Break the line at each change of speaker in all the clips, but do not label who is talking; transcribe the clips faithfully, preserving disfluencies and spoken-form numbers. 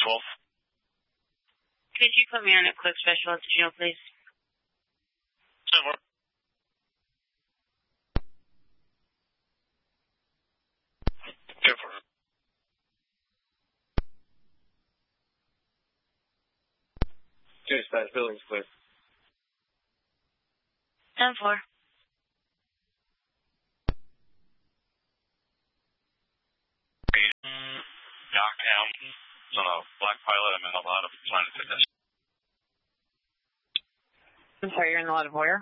twelve.
Could you put me on a quick special at the jail, please?
ten four. ten four. Dispatch, building's clear.
ten four.
Docktown. It's on a black pilot. I'm in a lot of Planet Fitness.
I'm sorry, you're in the lot of where?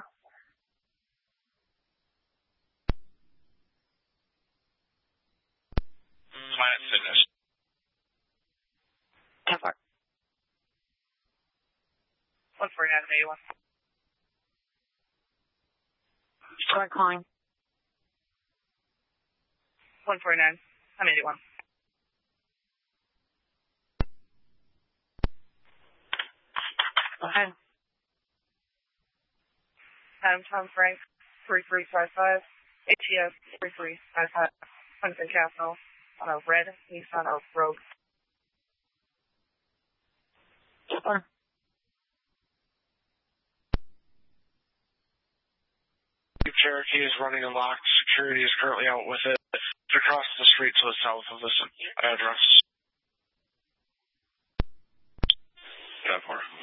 Planet Fitness.
ten four. one forty-nine, eighty-one. Start calling. one forty-nine, I'm eighty-one. Okay. I'm Tom Frank, three three five five, A T S three three five five, Huntington Castle, on a red Nissan or Rogue. Sure.
Cherokee is running a locked. Security is currently out with it. It's across the street to the south of this address. ten four.